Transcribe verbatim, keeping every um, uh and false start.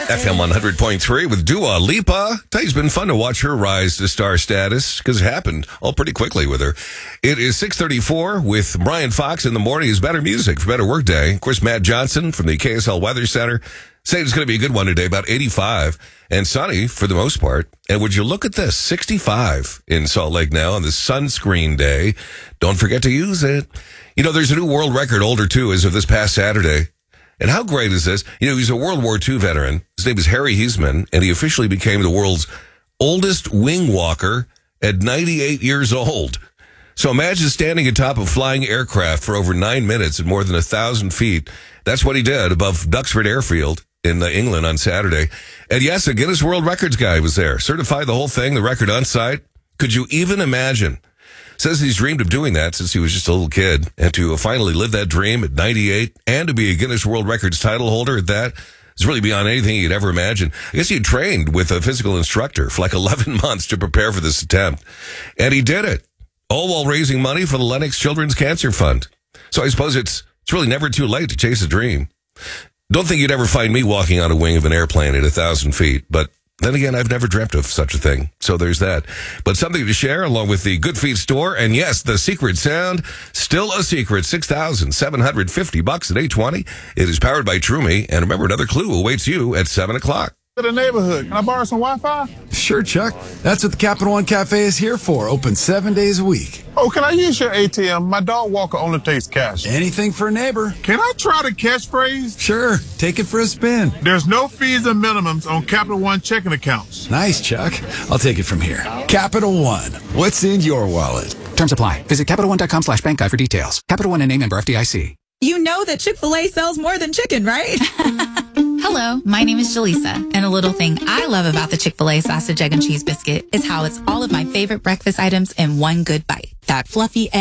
F M one hundred point three with Dua Lipa. Tell you, it's been fun to watch her rise to star status because it happened all pretty quickly with her. It is six thirty-four with Brian Fox in the morning. Is better music for better work day. Of course, Matt Johnson from the K S L Weather Center saying it's going to be a good one today, about eighty-five and sunny for the most part. And would you look at this, sixty-five in Salt Lake now on the sunscreen day. Don't forget to use it. You know, there's a new world record, older too, as of this past Saturday. And how great is this? You know, he's a World War Two veteran. His name is Harry Heisman, and he officially became the world's oldest wing walker at ninety-eight years old. So imagine standing atop a flying aircraft for over nine minutes at more than a thousand feet. That's what he did above Duxford Airfield in uh, England on Saturday. And yes, a Guinness World Records guy was there. Certified the whole thing, the record on site. Could you even imagine? Says he's dreamed of doing that since he was just a little kid. And to finally live that dream at ninety-eight and to be a Guinness World Records title holder at that is really beyond anything you'd ever imagine. I guess he had trained with a physical instructor for like eleven months to prepare for this attempt. And he did it, all while raising money for the Lennox Children's Cancer Fund. So I suppose it's it's really never too late to chase a dream. Don't think you'd ever find me walking on a wing of an airplane at a thousand feet, but then again, I've never dreamt of such a thing. So there's that. But something to share along with the Good Feet store. And yes, the secret sound, still a secret, six thousand seven hundred fifty bucks at eight twenty. It is powered by TrueMe. And remember, another clue awaits you at seven o'clock. To the neighborhood. Can I borrow some Wi-Fi? Sure, Chuck. That's what the Capital One Cafe is here for. Open seven days a week. Oh, can I use your A T M? My dog walker only takes cash. Anything for a neighbor. Can I try the catchphrase? Sure. Take it for a spin. There's no fees or minimums on Capital One checking accounts. Nice, Chuck. I'll take it from here. Capital One. What's in your wallet? Terms apply. Visit Capital One dot com slash bank guide for details. Capital One and name member F D I C. You know that Chick-fil-A sells more than chicken, right? Hello, my name is Jaleesa, and a little thing I love about the Chick-fil-A sausage, egg, and cheese biscuit is how it's all of my favorite breakfast items in one good bite. That fluffy egg.